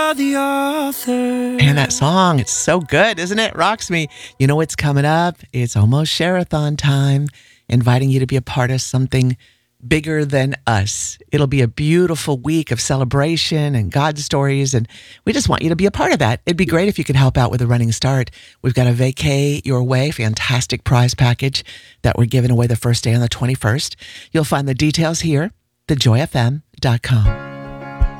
are the author. And that song, it's so good, isn't it? Rocks me. You know what's coming up? It's almost Share-a-thon time, inviting you to be a part of something bigger than us. It'll be a beautiful week of celebration and God stories, and we just want you to be a part of that. It'd be great if you could help out with a running start. We've got a Vacay Your Way, fantastic prize package that we're giving away the first day on the 21st. You'll find the details here, thejoyfm.com.